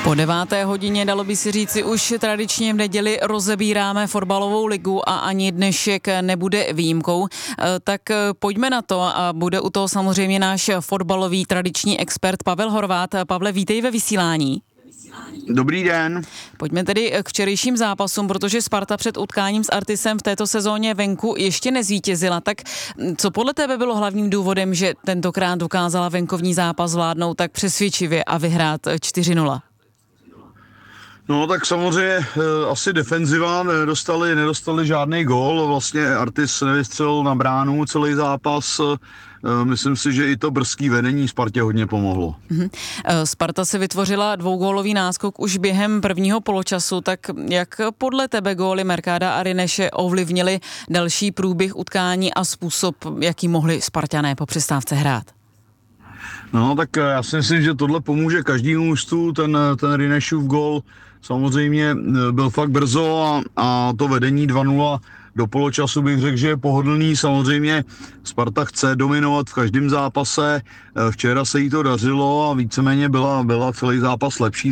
Po 9:00 dalo by si říci, už tradičně v neděli rozebíráme fotbalovou ligu a ani dnešek nebude výjimkou. Tak pojďme na to a bude u toho samozřejmě náš fotbalový tradiční expert Pavel Horvát. Pavle, vítej ve vysílání. Dobrý den. Pojďme tedy k včerejším zápasům, protože Sparta před utkáním s Artisem v této sezóně venku ještě nezvítězila. Tak co podle tebe bylo hlavním důvodem, že tentokrát dokázala venkovní zápas zvládnout tak přesvědčivě a vyhrát 4-0? No tak samozřejmě asi defenziva, nedostali žádný gól, vlastně Artis nevystřelil na bránu celý zápas. Myslím si, že i to brzký vedení Spartě hodně pomohlo. Sparta si vytvořila dvougólový náskok už během prvního poločasu, tak jak podle tebe góly Mercada a Rineše ovlivnili další průběh utkání a způsob, jaký mohli Sparťané po přestávce hrát? No tak já si myslím, že tohle pomůže každému mužstvu, ten Rinešův gól samozřejmě byl fakt brzo a to vedení 2-0 do poločasu bych řekl, že je pohodlný. Samozřejmě Sparta chce dominovat v každém zápase, včera se jí to dařilo a víceméně byla celý zápas lepší.